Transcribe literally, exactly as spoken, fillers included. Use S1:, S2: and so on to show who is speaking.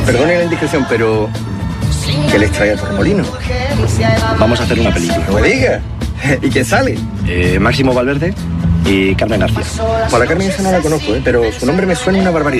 S1: Perdone la indiscreción, pero ¿qué les trae a Torremolinos?
S2: Vamos a hacer una película.
S1: No me diga. ¿Y quién sale?
S2: Eh, Máximo Valverde y Carmen García.
S1: Por la Carmen esa no la conozco, ¿eh? Pero su nombre me suena una barbaridad.